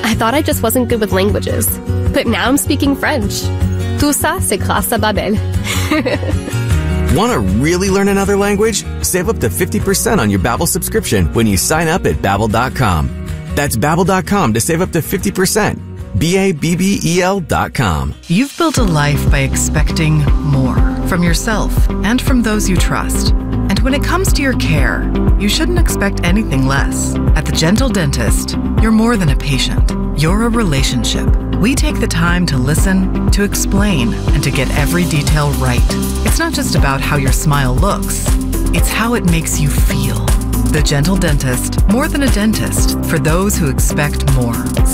I thought I just wasn't good with languages, but now I'm speaking French. Tout ça, c'est grâce à Babbel. Want to really learn another language? Save up to 50% on your Babbel subscription when you sign up at Babbel.com. That's Babbel.com to save up to 50%. Babbel.com. You've built a life by expecting more from yourself and from those you trust. And when it comes to your care, you shouldn't expect anything less. At the Gentle Dentist, you're more than a patient. You're a relationship. We take the time to listen, to explain, and to get every detail right. It's not just about how your smile looks, it's how it makes you feel. The Gentle Dentist, more than a dentist, for those who expect more.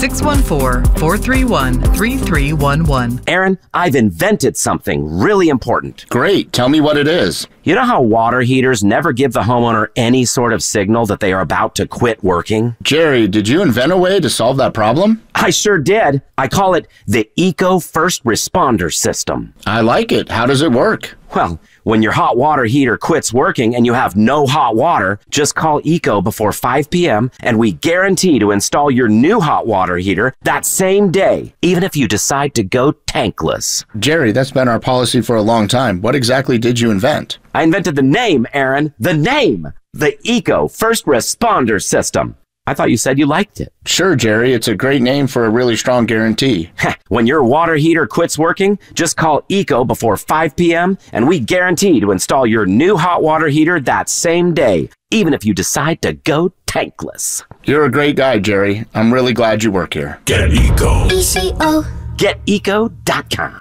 614-431-3311. Aaron, I've invented something really important. Great. Tell me what it is. You know how water heaters never give the homeowner any sort of signal that they are about to quit working? Jerry, did you invent a way to solve that problem? I sure did. I call it the Eco First Responder System. I like it. How does it work? Well, when your hot water heater quits working and you have no hot water, just call Eco before 5 p.m. and we guarantee to install your new hot water heater that same day, even if you decide to go tankless. Jerry, that's been our policy for a long time. What exactly did you invent? I invented the name, Aaron. The name. The Eco First Responder System. I thought you said you liked it. Sure, Jerry. It's a great name for a really strong guarantee. When your water heater quits working, just call Eco before 5 p.m. and we guarantee to install your new hot water heater that same day, even if you decide to go tankless. You're a great guy, Jerry. I'm really glad you work here. Get Eco. ECO. GetEco.com.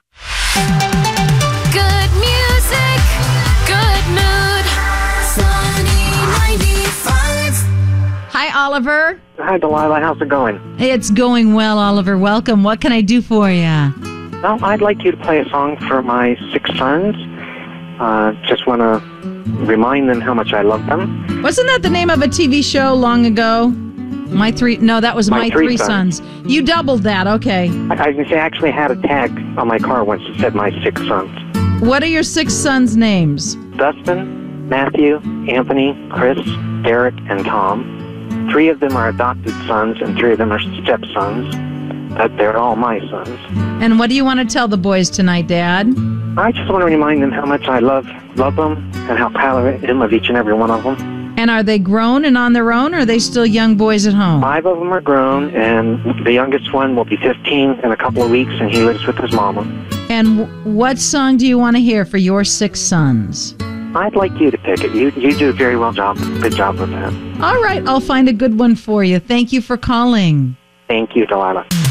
Good music, good mood. Sunny 95. Hi, Oliver. Hi, Delilah. How's it going? It's going well, Oliver. Welcome. What can I do for you? Well, I'd like you to play a song for my 6 sons. Just want to remind them how much I love them. Wasn't that the name of a TV show long ago? That was My Three Sons. You doubled that, okay. I actually had a tag on my car once that said my 6 sons. What are your 6 sons' names? Dustin, Matthew, Anthony, Chris, Derek, and Tom. 3 of them are adopted sons, and 3 of them are stepsons. But they're all my sons. And what do you want to tell the boys tonight, Dad? I just want to remind them how much I love them, and how proud I am of each and every one of them. And are they grown and on their own, or are they still young boys at home? 5 of them are grown, and the youngest one will be 15 in a couple of weeks, and he lives with his mama. And what song do you want to hear for your 6 sons? I'd like you to pick it. You do a very good job with that. All right, I'll find a good one for you. Thank you for calling. Thank you, Delilah.